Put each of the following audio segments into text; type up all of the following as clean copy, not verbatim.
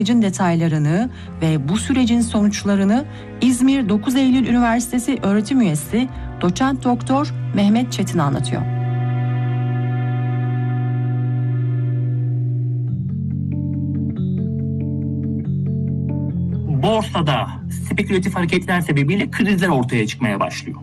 sürecin detaylarını ve bu sürecin sonuçlarını İzmir 9 Eylül Üniversitesi öğretim üyesi Doçent Doktor Mehmet Çetin anlatıyor. Borsada spekülatif hareketler sebebiyle krizler ortaya çıkmaya başlıyor.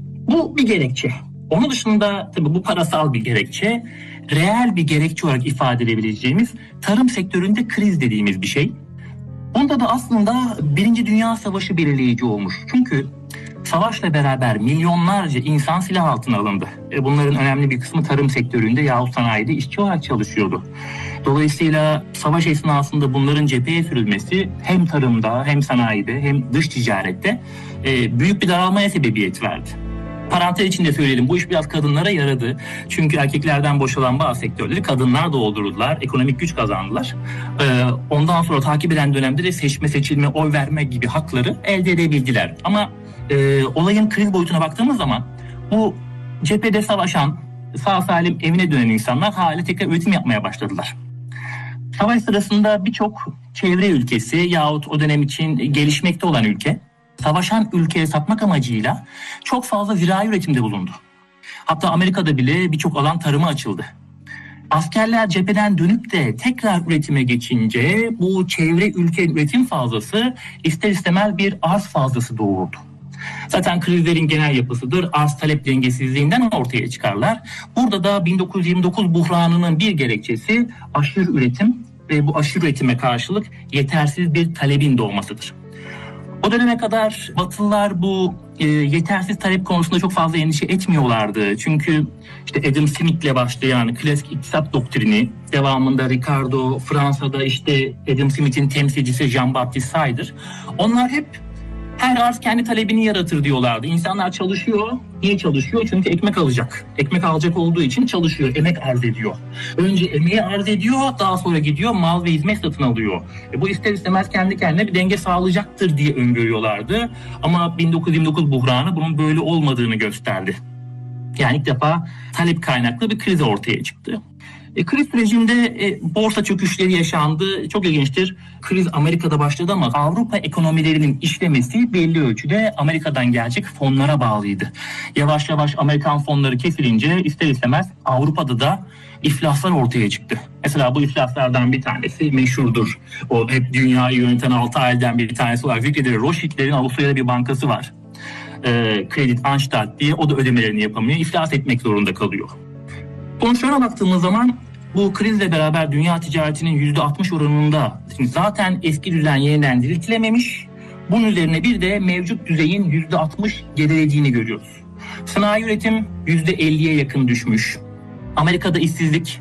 Bu bir gerekçe. Onun dışında tabii bu parasal bir gerekçe, reel bir gerekçe olarak ifade edebileceğimiz tarım sektöründe kriz dediğimiz bir şey. Bunda da aslında Birinci Dünya Savaşı belirleyici olmuş. Çünkü savaşla beraber milyonlarca insan silah altına alındı. Bunların önemli bir kısmı tarım sektöründe yahut sanayide işçi olarak çalışıyordu. Dolayısıyla savaş esnasında bunların cepheye sürülmesi hem tarımda hem sanayide hem dış ticarette büyük bir daralmaya sebebiyet verdi. Parantez içinde söyleyelim, bu iş biraz kadınlara yaradı. Çünkü erkeklerden boşalan bazı sektörleri kadınlar doldurdular, ekonomik güç kazandılar. Ondan sonra takip eden dönemde de seçme, seçilme, oy verme gibi hakları elde edebildiler. Ama olayın kriz boyutuna baktığımız zaman bu cephede savaşan, sağ salim evine dönen insanlar hala tekrar üretim yapmaya başladılar. Savaş sırasında birçok çevre ülkesi yahut o dönem için gelişmekte olan ülke, savaşan ülkeye satmak amacıyla çok fazla zirai üretimde bulundu. Hatta Amerika'da bile birçok alan tarıma açıldı. Askerler cepheden dönüp de tekrar üretime geçince bu çevre ülke üretim fazlası ister istemez bir arz fazlası doğurdu. Zaten krizlerin genel yapısıdır. Arz talep dengesizliğinden ortaya çıkarlar. Burada da 1929 buhranının bir gerekçesi aşırı üretim ve bu aşırı üretime karşılık yetersiz bir talebin doğmasıdır. O döneme kadar Batılılar bu yetersiz talep konusunda çok fazla endişe etmiyorlardı. Çünkü işte Adam Smith'le başlayan klasik iktisat doktrini, devamında Ricardo, Fransa'da işte Adam Smith'in temsilcisi Jean-Baptiste Say'dır. Onlar hep her arz kendi talebini yaratır diyorlardı. İnsanlar çalışıyor. Niye çalışıyor? Çünkü ekmek alacak. Ekmek alacak olduğu için çalışıyor. Emek arz ediyor. Önce emeği arz ediyor, daha sonra gidiyor mal ve hizmet satın alıyor. Bu ister istemez kendi kendine bir denge sağlayacaktır diye öngörüyorlardı. Ama 1929 buhranı bunun böyle olmadığını gösterdi. Yani ilk defa talep kaynaklı bir kriz ortaya çıktı. Kriz sürecinde borsa çöküşleri yaşandı. Çok ilginçtir. Kriz Amerika'da başladı ama Avrupa ekonomilerinin işlemesi belli ölçüde Amerika'dan gelecek fonlara bağlıydı. Yavaş yavaş Amerikan fonları kesilince ister istemez Avrupa'da da iflaslar ortaya çıktı. Mesela bu iflaslardan bir tanesi meşhurdur. O hep dünyayı yöneten 6 aileden bir tanesi olarak zikredilir. Rothschild'lerin Avusturya'da bir bankası var. Kreditanstalt diye, o da ödemelerini yapamıyor. İflas etmek zorunda kalıyor. Sonuçlarına baktığımız zaman bu krizle beraber dünya ticaretinin %60 oranında zaten eski düzen yeniden diriltilememiş. Bunun üzerine bir de mevcut düzeyin %60 gerilediğini görüyoruz. Sanayi üretim %50'ye yakın düşmüş. Amerika'da işsizlik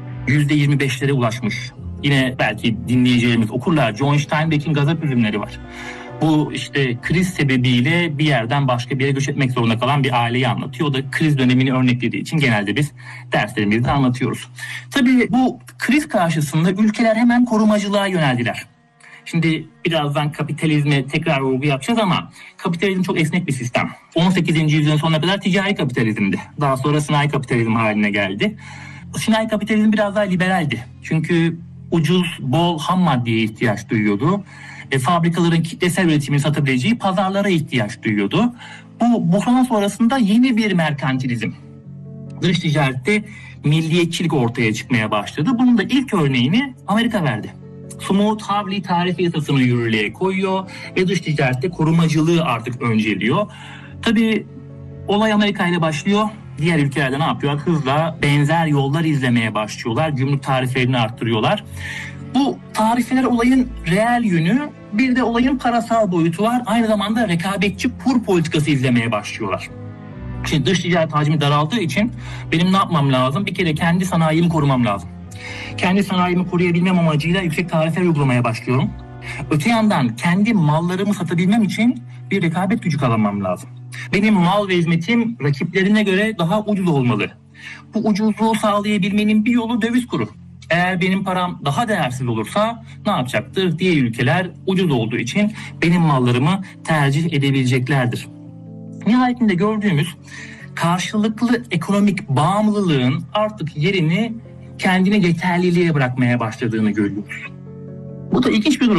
%25'lere ulaşmış. Yine belki dinleyicilerimiz okurlar. John Steinbeck'in Gazap Üzümleri var. Bu işte kriz sebebiyle bir yerden başka bir yere göç etmek zorunda kalan bir aileyi anlatıyor. O da kriz dönemini örneklediği için genelde biz derslerimizde anlatıyoruz. Tabii bu kriz karşısında ülkeler hemen korumacılığa yöneldiler. Şimdi birazdan kapitalizme tekrar vurgu yapacağız ama kapitalizm çok esnek bir sistem. 18. yüzyılın sonuna kadar ticari kapitalizmdi. Daha sonra sanayi kapitalizm haline geldi. Sanayi kapitalizm biraz daha liberaldi. Çünkü ucuz, bol ham maddeye ihtiyaç duyuyordu. Fabrikaların kitlesel üretimini satabileceği pazarlara ihtiyaç duyuyordu. Bu buhran sonrasında yeni bir merkantilizm, dış ticarette milliyetçilik ortaya çıkmaya başladı. Bunun da ilk örneğini Amerika verdi. Smooth Havli tarife yasasını yürürlüğe koyuyor ve dış ticarette korumacılığı artık önceliyor. Tabii olay Amerika ile başlıyor. Diğer ülkelerde ne yapıyorlar? Hızla benzer yollar izlemeye başlıyorlar. Gümrük tarifelerini arttırıyorlar. Bu tarifeler olayın reel yönü, bir de olayın parasal boyutu var. Aynı zamanda rekabetçi kur politikası izlemeye başlıyorlar. Şimdi dış ticaret hacmi daraldığı için benim ne yapmam lazım? Bir kere kendi sanayimi korumam lazım. Kendi sanayimi koruyabilmem amacıyla yüksek tarife uygulamaya başlıyorum. Öte yandan kendi mallarımı satabilmem için bir rekabet gücü kazanmam lazım. Benim mal ve hizmetim rakiplerine göre daha ucuz olmalı. Bu ucuzluğu sağlayabilmenin bir yolu döviz kuru. Eğer benim param daha değersiz olursa ne yapacaktır? Diğer ülkeler ucuz olduğu için benim mallarımı tercih edebileceklerdir. Nihayetinde gördüğümüz karşılıklı ekonomik bağımlılığın artık yerini kendine yeterliliğe bırakmaya başladığını görüyoruz. Bu Bu da ilginç bir durum.